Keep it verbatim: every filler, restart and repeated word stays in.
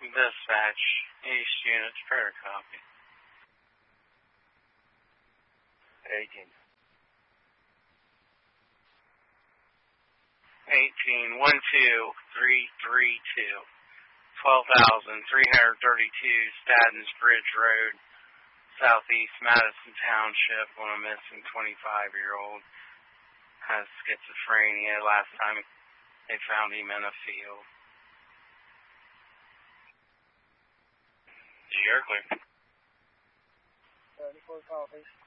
Dispatch, East Unit, prayer copy. eighteen. eighteen, one two three three two. twelve thousand three hundred thirty-two Statins Bridge Road, Southeast Madison Township, on a missing twenty-five-year-old. Has schizophrenia. Last time they found him in a field. You're clear. seventy-four copies.